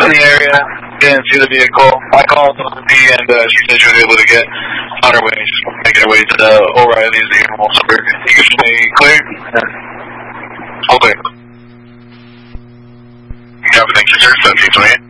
in the area, didn't see the vehicle. I called OP and she said she was able to get on her way. She's making her way to the O'Reilly's here in Walsenburg. You can stay clear? Okay. Yeah, thank you, sir. 1728.